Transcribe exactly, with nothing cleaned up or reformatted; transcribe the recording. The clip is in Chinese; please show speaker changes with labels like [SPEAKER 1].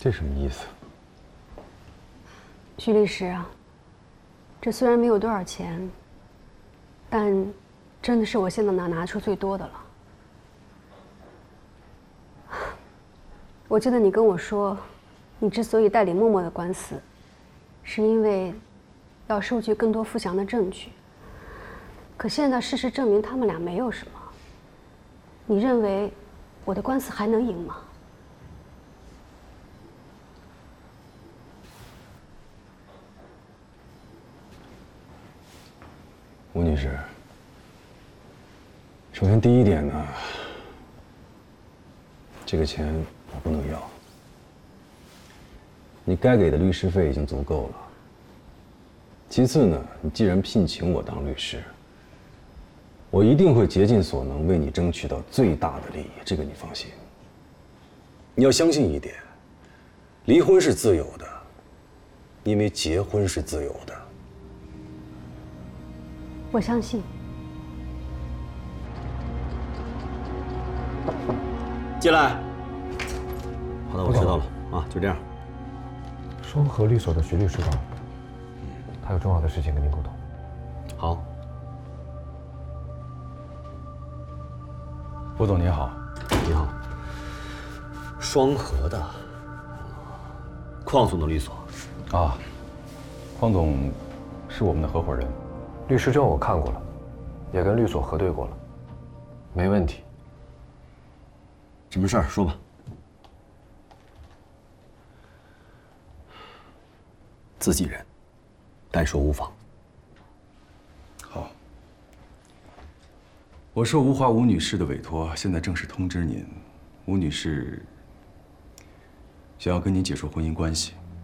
[SPEAKER 1] 这什么意思？
[SPEAKER 2] 徐律师啊，这虽然没有多少钱，但真的是我现在能拿出最多的了。我记得你跟我说，你之所以代理默默的官司，是因为要收集更多富祥的证据。可现在事实证明他们俩没有什么。你认为我的官司还能赢吗？
[SPEAKER 1] 吴女士，首先第一点呢，这个钱我不能要。你该给的律师费已经足够了。其次呢，你既然聘请我当律师，我一定会竭尽所能为你争取到最大的利益，这个你放心。你要相信一点，离婚是自由的，因为结婚是自由的。
[SPEAKER 2] 我相信。
[SPEAKER 3] 进来。好的，我知道了啊，就这样。
[SPEAKER 4] 双河律所的徐律师到了，他有重要的事情跟您沟通。
[SPEAKER 3] 好。
[SPEAKER 5] 吴总您好。
[SPEAKER 3] 你好。双河的，邝总的律所。
[SPEAKER 5] 啊，邝总是我们的合伙人。
[SPEAKER 4] 律师证我看过了，也跟律所核对过了，没问题。
[SPEAKER 3] 什么事儿说吧。自己人，单说无妨。
[SPEAKER 5] 好。我受吴华吴女士的委托，现在正式通知您，吴女士想要跟您解除婚姻关系。